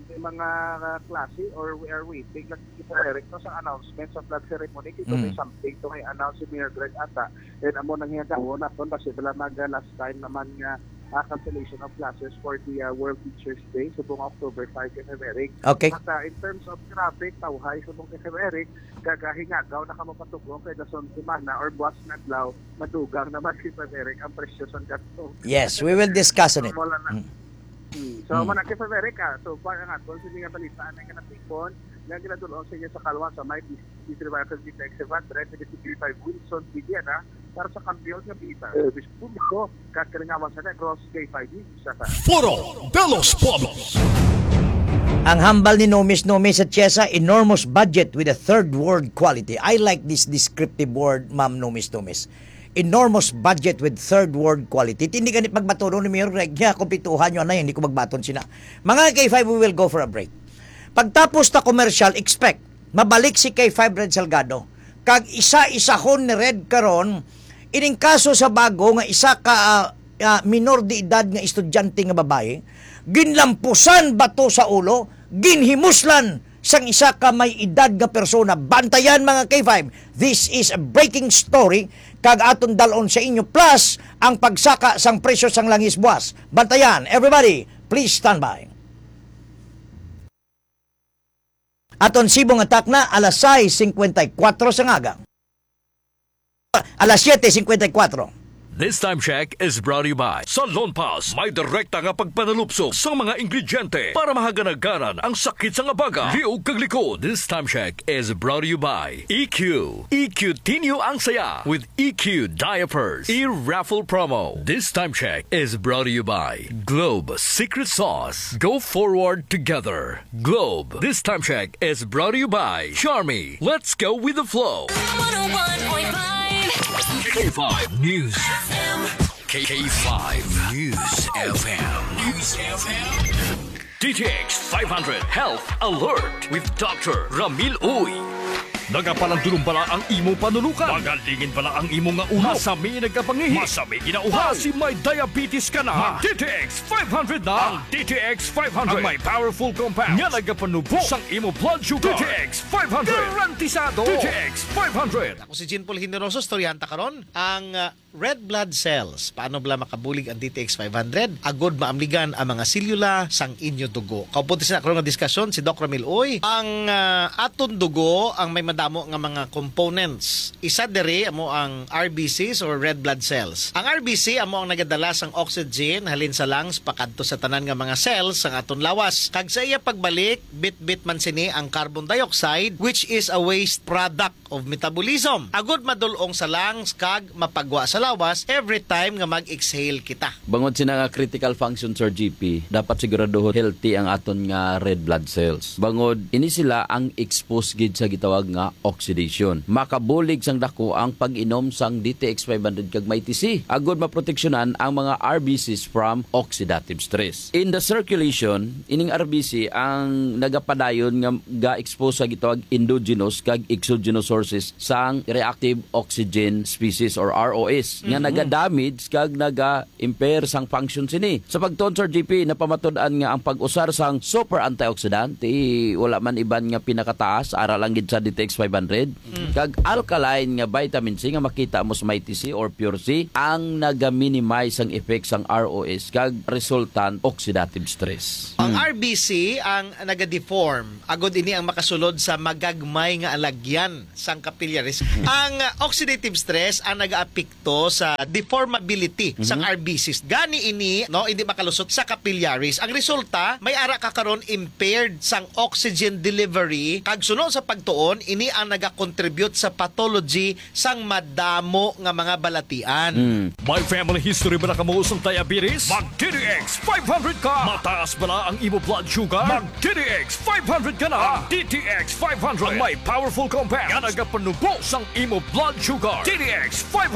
may mga klase or we are waiting lang kita Eric no, sa announcement sa flag ceremony. Ito may something to may announce si Mayor Greg Ata. And amo nang hiyagawon naton kasi wala last time naman nga cancellation of classes for the World Teachers Day sa buong October 5 kay Eric. Okay. At in terms of traffic, tawhay sa buong kay Eric, gagahingagaw na kamapatugong kay Dason Semana or buwas na adlaw, madugang naman kay Eric ang presyo sa gasto. Yes, we will discuss on it. So, manakit sa Amerika. So, parang nga, kung sila nga balitaan na nga natipon, nga ginadulong sa inyo sa kalwa sa may distribution DTX 700, sa DTX 5 Wilson, Vidiana, para sa kampiyon nga bita. Bis publiko, kakalingawan sa negros, kay 5 sa Foro de los Pueblos. Ang hambal ni Nomis sa Chiesa, enormous budget with a third world quality. I like this descriptive word, Ma'am Nomis. Enormous budget with third world quality. Hindi ganit magbaton ni Mayor Greg niya, kumpituhan nyo na hindi ko magbaton sina. Mga K5, we will go for a break. Pagtapos na commercial, expect, mabalik si K5 Red Salgado. Kag isa-isahon ni Red karon, ining kaso sa bago nga isa ka minor de edad nga estudyante nga babae, ginlampusan bato sa ulo, ginhimuslan sang isa ka may edad nga persona. Bantayan mga K5. This is a breaking story kag aton dalon sa inyo plus ang pagsaka sang presyo sang langis buwas. Bantayan. Everybody, please stand by. Aton sibong atak na alas 6:54 sa ngaga. Alas 7:54. This time check is brought to you by sa Lone Pass. May direkta nga pagpanalupsok sa mga ingrediente para mahaganagaran ang sakit sa ngabaga. Liog kag likod. This time check is brought to you by EQ. EQ Tinyo ang saya with EQ Diapers. E-raffle promo. This time check is brought to you by Globe Secret Sauce. Go forward together. Globe. This time check is brought to you by Charmy. Let's go with the flow. 101.5 K5 News FM. K5 News FM. News FM. DTX 500 Health Alert with Dr. Ramil Uy. Nagapalandulong pala ang imo panulukan. Magalingin pala ang imo nga ulo. Masami nagkapangihi. Masami ginauhaw. Si may diabetes ka na. DTX 500 na. Ang DTX 500. Ang may powerful compound. Nga nagapanubo sang imo blood sugar. DTX 500. Garantisado. DTX 500. Ako si Jean Paul Generoso, storyanta karon. Ang red blood cells, paano bala makabulig ang DTX 500? Agod maamligan ang mga selula sang inyo dugo. Kaupunti na karon nga diskusyon si Dr. Ramil Uy. Ang aton dugo, ang may madamo nga mga components. Isa diri amo ang RBCs or red blood cells. Ang RBC amo ang nagadala sang oxygen halin sa lungs pakadto sa tanan nga mga cells sang aton lawas. Kag sa iya pagbalik, bit-bit man sini ang carbon dioxide which is a waste product of metabolism. Agod madulong sa lungs kag mapagwa sa lawas every time nga mag-exhale kita. Bangod sina nga critical function Sir GP, dapat sigurado healthy ang aton nga red blood cells. Bangod ini sila ang exposed gid sa gitawag nga oxidation. Makabulig sang dako ang pag-inom sang DTX 500 kag may TC. Agod maproteksyonan ang mga RBCs from oxidative stress. In the circulation, ining RBC ang nagapadayon nga ga-expose sa gitawag endogenous kag exogenous sources sang reactive oxygen species or ROS nga naga-damage kag naga-impair sang function sini. Sa pagtuon Sir GP, napamatud-an nga ang pag-usar sang super antioxidant wala man iban nga pinakataas ara lang gid sa DTX 500 kag alkaline nga vitamin C nga makita mo sa may TC or pure C ang naga-minimize ang effects sang ROS kag resultant oxidative stress. Ang RBC ang naga-deform. Agod ini ang makasulod sa magagmay nga alagyan sang capillaries. Ang oxidative stress ang naga-apekto sa deformability sang RBCs. Gani ini no hindi makalusot sa capillaries. Ang resulta may ara ka karon impaired sang oxygen delivery kag sunod sa pagtuon ini ang naga-contribute sa pathology sang madamo nga mga balatian. May family history ba na kamuusong diabetes? Mag-DTX 500 ka! Mataas ba na ang imo blood sugar? Mag-DTX 500 ka na! DTX 500 ang may powerful compound nga nagapanubo sang imo blood sugar. DTX 500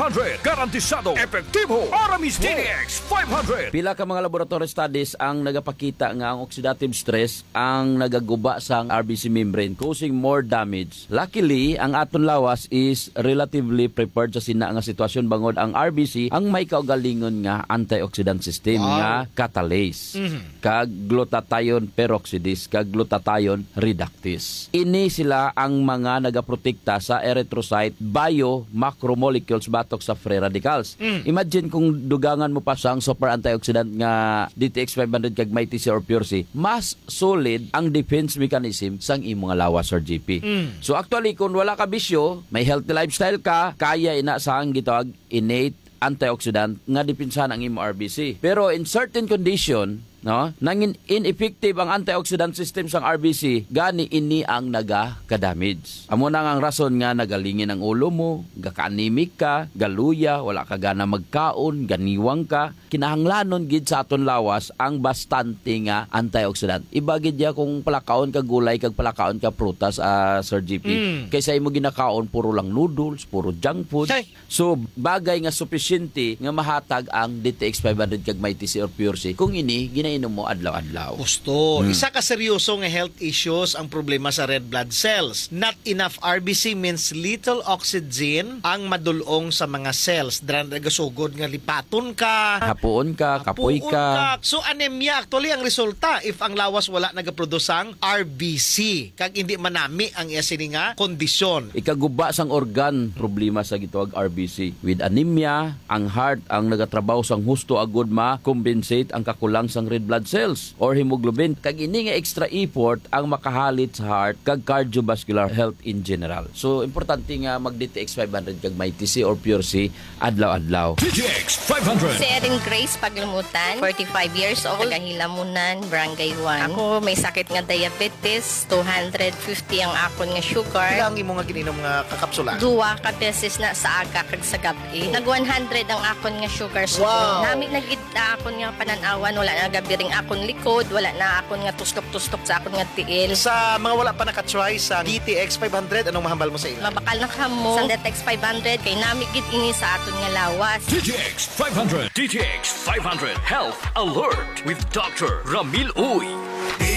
garantisado, epektibo, Aramis DTX 500. Pila ka mga laboratory studies ang nagapakita nga ang oxidative stress ang nagaguba sa RBC membrane, causing more damage. Luckily, ang aton lawas is relatively prepared sa sina nga sitwasyon bangod ang RBC ang may kaugalingon nga antioxidant system nga catalase, kag glutathione peroxidase, kag glutathione reductase. Ini sila ang mga nagaprotekta sa erythrocyte bio-macromolecules batok sa free radicals. Imagine kung dugangan mo pa sang super antioxidant nga DTX 500 kag may TC or Pure C, mas solid ang defense mechanism sang imong lawas or GP. So actually kung wala ka bisyo, may healthy lifestyle ka, kaya ina sang gitawag innate antioxidant nga dipinsan ang imong RBC. Pero in certain condition, no, nangin ineffective ang antioxidant system sang RBC, gani ini ang naga-damage. Amo na ang rason nga nagalingin ang ulo mo, gaka-anemic ka, galuya, wala ka gana magkaon, ganiwang ka. Kinahanglanon gid sa aton lawas ang bastante nga antioxidant. Iba gid ya kung palakaon ka gulay kag palakaon ka prutas, Sir GP. Kaysa imo ginakaon puro lang noodles, puro junk food. So bagay nga sufficiente nga mahatag ang DTX 500 kag may TC or Pure C kung ini ginainom mo adlaw-adlaw. Gusto. Isa ka seryoso nga health issues ang problema sa red blood cells. Not enough RBC means little oxygen ang madulong sa mga cells. Dran nagasugod nga lipaton ka, Hapuon ka, kapoy ka. So anemia actually ang resulta if ang lawas wala nagaproduce ang RBC. Kag hindi manami ang iya sini nga kondisyon. Ikaguba sang organ problema sa gitawag RBC. With anemia, ang heart ang nagatrabaho sang husto agud ma-compensate ang kakulang sang red blood cells or hemoglobin. Kag ini nga extra effort ang makahalit sa heart kag cardiovascular health in general. So importante nga mag DTX 500 kag may TC or Pure C adlaw-adlaw. DTX 500. Si Erin Grace Paglumutan, 45 years old, taga-Hilamunan, Barangay 1. Ako may sakit nga diabetes, 250 ang akon nga sugar. Ilang imo nga gininom nga kakapsula? Duwa ka beses na sa aga kag sa gabi. Nag 100 ang akon nga sugar. Wow. Nami nagid akon nga pananawan, wala na gabiring akon likod, wala na akon nga tustok-tustok sa akon nga tiil. Sa mga wala pa nakatry sa DTX 500, anong mahambal mo sa ila? Mabakal na kamo sa DTX 500 kay nami gid ini sa aton nga lawas. DTX 500. DTX 500 Health Alert with Dr. Ramil Uy.